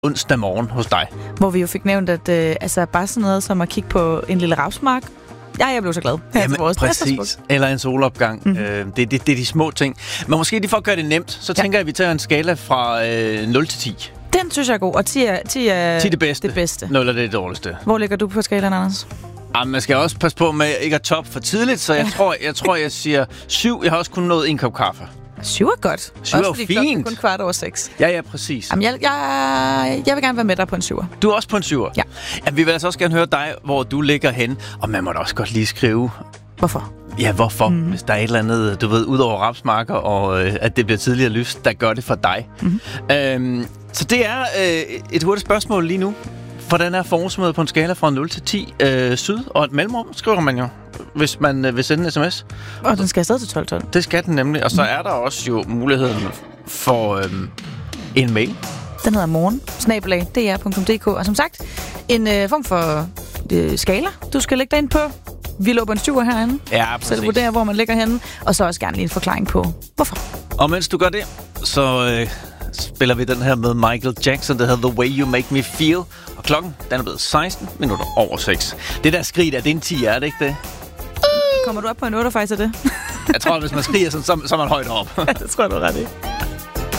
onsdag morgen hos dig. Hvor vi jo fik nævnt, at bare sådan noget som at kigge på en lille ravsmark. Jeg blev så glad. Jamen, præcis. Eller en solopgang. Mm-hmm. Det er de små ting. Men måske lige for at gøre det nemt, så tænker jeg, at vi tager en skala fra 0 til 10. Den synes jeg er god, og 10 er det bedste. 0 er det dårligste. Hvor ligger du på skalaen, Anders? Man skal også passe på med ikke at top for tidligt, så jeg tror, jeg siger 7. Jeg har også kun nået en kop kaffe. 7 er godt. 7 er fint. Kun 6:15. Ja, præcis. Jamen, jeg vil gerne være med dig på en 7'er. Du er også på en 7'er? Ja. Vi vil altså også gerne høre dig, hvor du ligger hen. Og man må da også godt lige skrive... Hvorfor? Ja, hvorfor? Hvis der er et eller andet, du ved, ud over rapsmarker, og at det bliver tidligere lyst, der gør det for dig. Mm-hmm. Så det er et hurtigt spørgsmål lige nu. Hvordan er forårsmødet på en skala fra 0 til 10? Syd og et mellemrum skriver man jo, hvis man vil sende en sms. Og den skal afsted til 12:12. Det skal den nemlig. Og så er der også jo muligheden for en mail. Den hedder morgen@dr.dk. Og som sagt, en form for skala, du skal lægge dig ind på. Vi lå på en 7'er herinde. Ja, præcis. Så du vurderer, hvor man ligger henne. Og så også gerne lige en forklaring på, hvorfor. Og mens du gør det, så spiller vi den her med Michael Jackson, der hedder The Way You Make Me Feel. Og klokken, den er blevet 6:16. Det der skrig der, det er en 10, er det ikke det? Kommer du op på en 8 faktisk af det? Jeg tror, hvis man skriger sådan, så er man højt op. Det tror jeg, du er ret i.